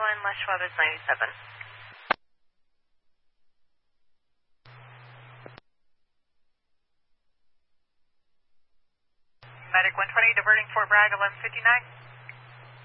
Les Schwab is 97. Medic 120, diverting Fort Bragg, 1159.